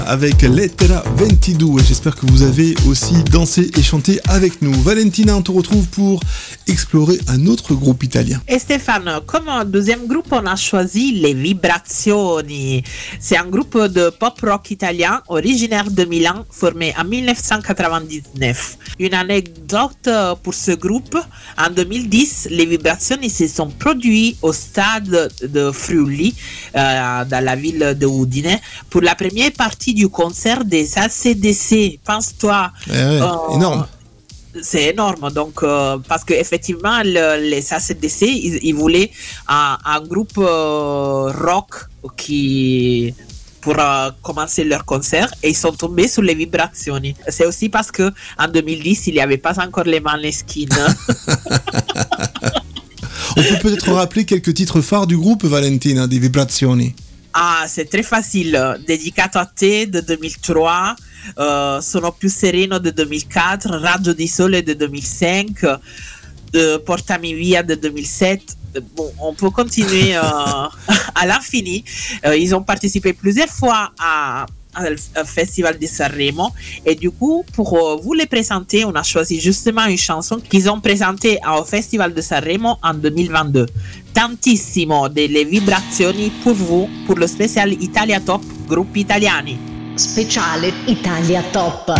Avec Lettera 22 et j'espère que vous avez aussi dansé et chanté avec nous. Valentina, on te retrouve pour explorer un autre groupe italien. Et Stéphane, comme deuxième groupe, on a choisi les Vibrazioni. C'est un groupe de pop-rock italien originaire de Milan, formé en 1999. Une anecdote pour ce groupe, en 2010, les Vibrazioni se sont produits au stade de Friuli, dans la ville de Udine, pour la première partie du concert des AC/DC. Pense-toi. Énorme. C'est énorme, donc parce que effectivement les AC/DC ils voulaient un groupe rock qui pour commencer leur concert et ils sont tombés sur les Vibrazioni. C'est aussi parce que en 2010 il n'y avait pas encore les Maneskin. On peut peut-être rappeler quelques titres phares du groupe, Valentina, des Vibrazioni. Ah, c'est très facile. Dedicato a te de 2003, Sono più sereno de 2004, Raggio di sole de 2005, Portami via de 2007. Bon, on peut continuer à l'infini. Ils ont participé plusieurs fois au Festival de Sanremo et du coup pour vous les présenter on a choisi justement une chanson qu'ils ont présentée au Festival de Sanremo en 2022. Tantissimo delle Vibrazioni pour vous pour le spécial Italia Top Gruppi Italiani. Speciale Italia Top.